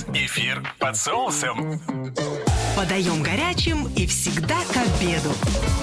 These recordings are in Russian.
Эфир под соусом. Подаем горячим и всегда к обеду.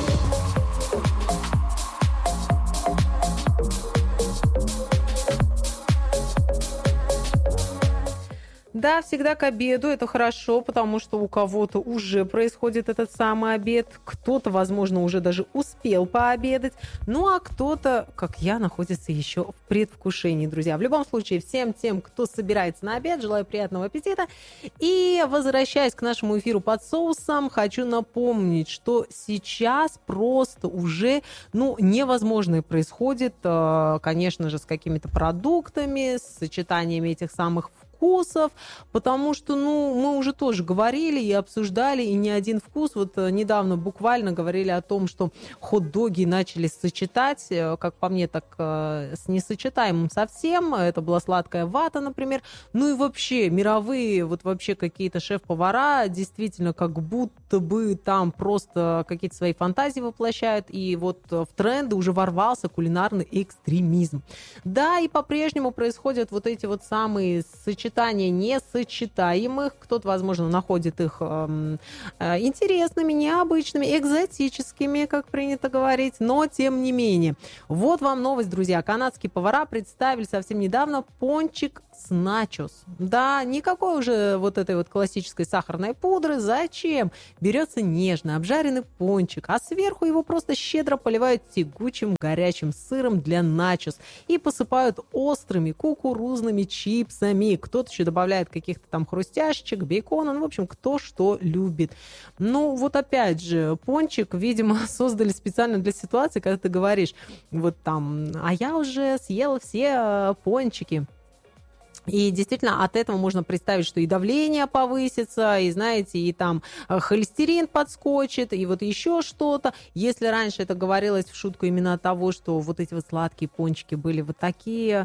Да, всегда к обеду, это хорошо, потому что у кого-то уже происходит этот самый обед, кто-то, возможно, уже даже успел пообедать, ну а кто-то, как я, находится еще в предвкушении, друзья. В любом случае, всем тем, кто собирается на обед, желаю приятного аппетита. И, возвращаясь к нашему эфиру под соусом, хочу напомнить, что сейчас просто уже, невозможное происходит, конечно же, с какими-то продуктами, с сочетаниями этих самых вкусов, потому что, мы уже тоже говорили и обсуждали, и не один вкус. Вот недавно буквально говорили о том, что хот-доги начали сочетать, как по мне, так с несочетаемым совсем. Это была сладкая вата, например. Ну и вообще мировые вот вообще какие-то шеф-повара действительно как будто бы там просто какие-то свои фантазии воплощают, и вот в тренды уже ворвался кулинарный экстремизм. Да, и по-прежнему происходят вот эти вот самые сочетания несочетаемых. Кто-то, возможно, находит их интересными, необычными, экзотическими, как принято говорить, но тем не менее. Вот вам новость, друзья. Канадские повара представили совсем недавно пончик с начос. Да, никакой уже вот этой вот классической сахарной пудры. Зачем? Берется нежный обжаренный пончик, а сверху его просто щедро поливают тягучим горячим сыром для начос и посыпают острыми кукурузными чипсами. Кто-то еще добавляет каких-то там хрустяшечек, бейкона, в общем, кто что любит. Вот опять же, пончик, видимо, создали специально для ситуации, когда ты говоришь, вот там, а я уже съела все пончики. И действительно от этого можно представить, что и давление повысится, и, знаете, и там холестерин подскочит, и вот еще что-то. Если раньше это говорилось в шутку именно от того, что вот эти вот сладкие пончики были вот такие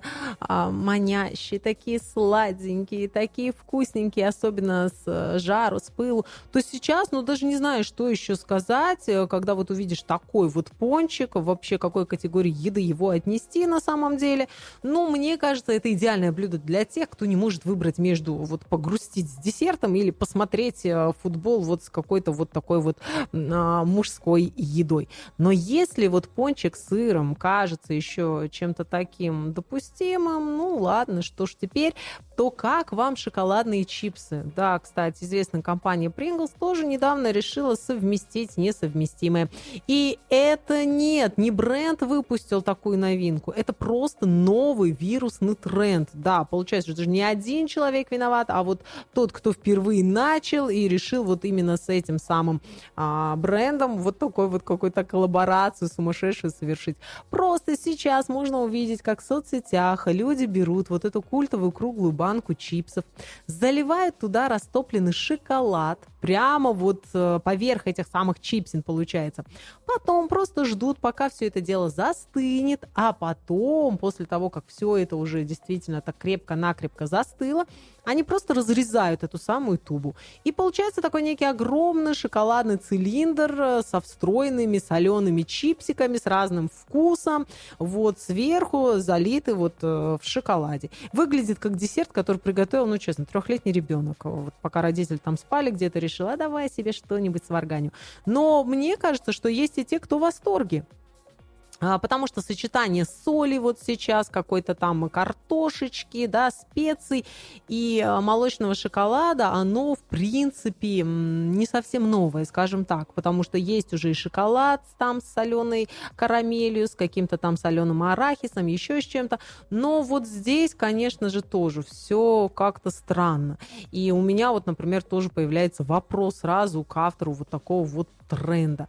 манящие, такие сладенькие, такие вкусненькие, особенно с жару, с пылу, то сейчас, даже не знаю, что еще сказать, когда вот увидишь такой вот пончик, вообще какой категории еды его отнести на самом деле. Мне кажется, это идеальное блюдо для тех, кто не может выбрать между вот погрустить с десертом или посмотреть футбол вот с какой-то вот такой вот мужской едой. Но если вот пончик с сыром кажется еще чем-то таким допустимым, ладно, что ж теперь, то как вам шоколадные чипсы? Да, кстати, известная компания Pringles тоже недавно решила совместить несовместимое. И это не бренд выпустил такую новинку, это просто новый вирусный тренд. Да, получается, что даже не один человек виноват, а вот тот, кто впервые начал и решил вот именно с этим самым брендом вот такой вот какую-то коллаборацию сумасшедшую совершить. Просто сейчас можно увидеть, как в соцсетях люди берут вот эту культовую круглую банку чипсов, заливают туда растопленный шоколад, прямо вот поверх этих самых чипсин получается. Потом просто ждут, пока все это дело застынет, а потом, после того, как все это уже действительно так крепко-накрепко застыло, они просто разрезают эту самую тубу. И получается такой некий огромный шоколадный цилиндр со встроенными солеными чипсиками с разным вкусом, вот сверху залитый вот в шоколаде. Выглядит как десерт, который приготовил, честно, 3-летний ребенок. Вот пока родители там спали, где-то решил, давай себе что-нибудь сварганю. Но мне кажется, что есть и те, кто в восторге. Потому что сочетание соли вот сейчас, какой-то там картошечки, да, специй и молочного шоколада, оно, в принципе, не совсем новое, скажем так, потому что есть уже и шоколад там с соленой карамелью, с каким-то там соленым арахисом, еще с чем-то, но вот здесь, конечно же, тоже все как-то странно. И у меня вот, например, тоже появляется вопрос сразу к автору вот такого вот тренда.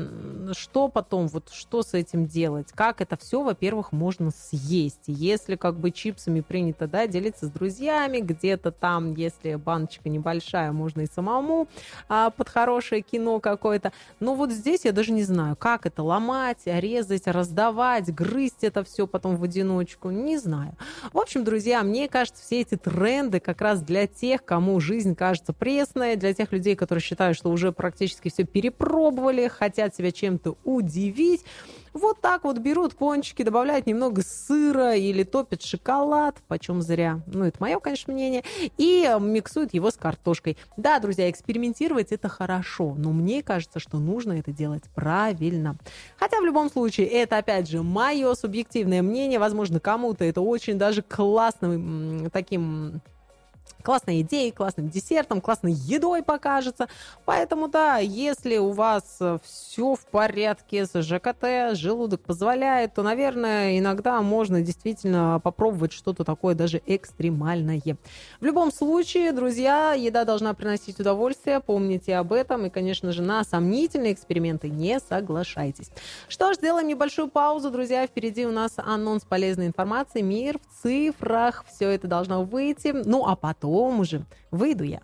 Что потом, вот что с этим делать? Как это все, во-первых, можно съесть? Если как бы чипсами принято, да, делиться с друзьями, где-то там, если баночка небольшая, можно и самому под хорошее кино какое-то. Но вот здесь я даже не знаю, как это ломать, резать, раздавать, грызть это все потом в одиночку, не знаю. В общем, друзья, мне кажется, все эти тренды как раз для тех, кому жизнь кажется пресной, для тех людей, которые считают, что уже практически все перепробовали, хотят себя чем-то удивить. Вот так вот берут пончики, добавляют немного сыра или топят шоколад, почем зря, ну, это мое, конечно, мнение, и миксуют его с картошкой. Да, друзья, экспериментировать это хорошо, но мне кажется, что нужно это делать правильно. Хотя в любом случае, это, опять же, мое субъективное мнение, возможно, кому-то это очень даже классным таким... классной идеей, классным десертом, классной едой покажется. Поэтому, да, если у вас все в порядке с ЖКТ, желудок позволяет, то, наверное, иногда можно действительно попробовать что-то такое даже экстремальное. В любом случае, друзья, еда должна приносить удовольствие, помните об этом. И, конечно же, на сомнительные эксперименты не соглашайтесь. Что ж, сделаем небольшую паузу, друзья. Впереди у нас анонс полезной информации. Мир в цифрах. Все это должно выйти. Ну, а потом уже выйду я.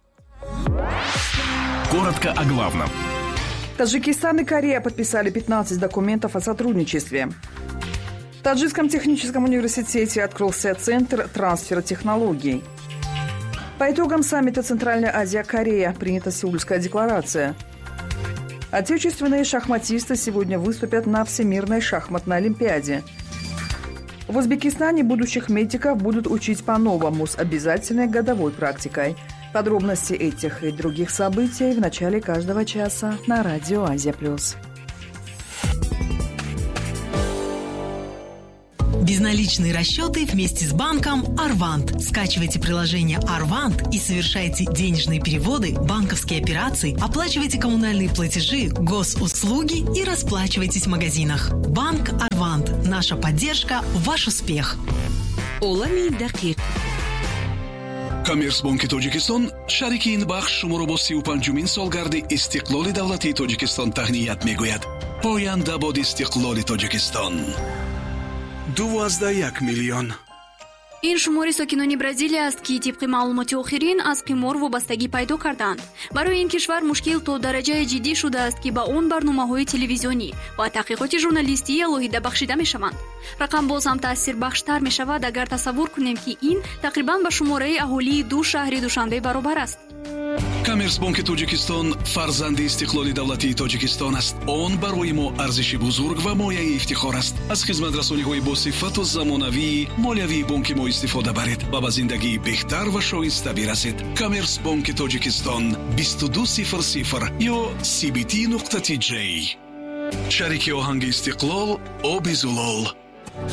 Коротко о главном. Таджикистан и Корея подписали 15 документов о сотрудничестве. В Таджикском техническом университете открылся центр трансфера технологий. По итогам саммита Центральная Азия-Корея принята Сеульская декларация. Отечественные шахматисты сегодня выступят на Всемирной шахматной олимпиаде. В Узбекистане будущих медиков будут учить по-новому с обязательной годовой практикой. Подробности этих и других событий в начале каждого часа на Радио Азия+. Безналичные расчеты вместе с банком Арвант. Скачивайте приложение Арвант и совершайте денежные переводы, банковские операции, оплачивайте коммунальные платежи, госуслуги и расплачивайтесь в магазинах. Банк Арвант. Наша поддержка – ваш успех. Олами дақиқ. Коммерцбанки Тоҷикистон шарики ин бахш шуморо бо 35-мин солгарди истиқлоли давлатии Тоҷикистон таҳният мегӯяд. Поянда бод истиқлоли Тоҷикистон. 12 миллион. ин шумори сокинони Бразилия аст ки тибқи маълумоти охирин аз қимор вобастагӣ пайдо карданд. Барои ин кишвар мушкил то дараҷае ҷиддӣ шудааст ки ба он барномаҳои телевизионӣ ва таҳқиқоти журналистӣ алоҳида бахшида мешаванд. Рақам боз ҳам таъсирбахштар мешавад агар тасаввур кунем ки ин тақрибан ба шумораи аҳолии ду шаҳри Душанбе баробар аст. Коммерцбанки Тоҷикистон фарзанди истиқлоли давлатии Тоҷикистон аст. Он барои мо арзиши бузург ва мояи ифтихор аст. Аз хизматрасониҳои босифату замонавии молиявии бонки мо истифода баред ва ба зиндагии беҳтар ва шоиста бирасед. Коммерцбанки Тоҷикистон 2200 ё cbt.tj. Шарики оҳанги истиқлол оби зулол.